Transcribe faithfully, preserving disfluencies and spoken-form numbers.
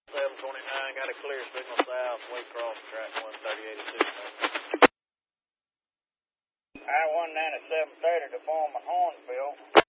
seven twenty-nine, got a clear signal south, way across track one thirty eighty-two. I one ninety-seven thirty to form a Hornsville.